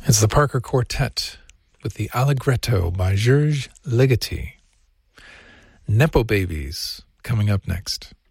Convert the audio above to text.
It's the Parker Quartet with the Allegretto by Georges Ligeti. Nepo Babies coming up next.